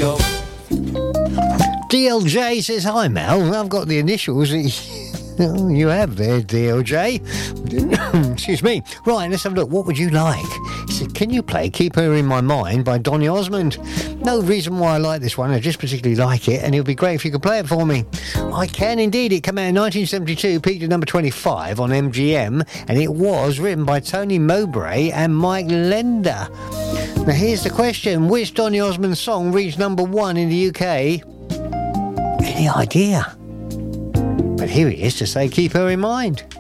radio. DLJ says, hi Mel, I've got the initials. You have there, DLJ. Excuse me. Right, let's have a look. What would you like? He said, can you play Keep Her In My Mind by Donny Osmond? No reason why I like this one. I just particularly like it, and it would be great if you could play it for me. I can indeed. It came out in 1972, peaked at number 25 on MGM, and it was written by Tony Mowbray and Mike Lender. Now, here's the question. Which Donny Osmond song reached number 1 in the UK? Any idea? But here he is to say Keep Her In Mind.